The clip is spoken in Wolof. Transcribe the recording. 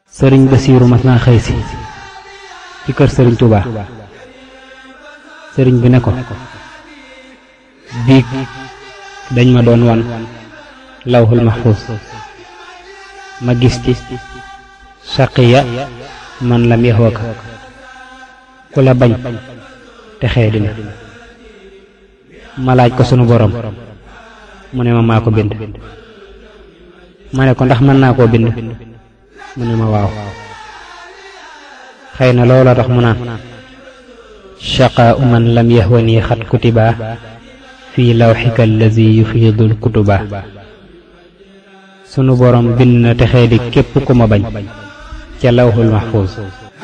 sëriñ Basiiru mas naa xëy si ci kër sëriñ Tuubaa sëriñ bi ne ko biig dañ ma doon wan lawhul mahfuus ma gis ci shaqiya man lam yahwaka ku la bañ te xee dina ma laaj ko sunu borom mu ne ma maa ko bind ma ne ko ndax mën naa koo bind mu ne ma waaw xëy na loola tax mu naan shaqaa'u man lam yahwani xat kutiba fii lawxika allazi yufiidul kutuba sunu borom bind na texee di képp ku ma bañ ca lawxul mahfuus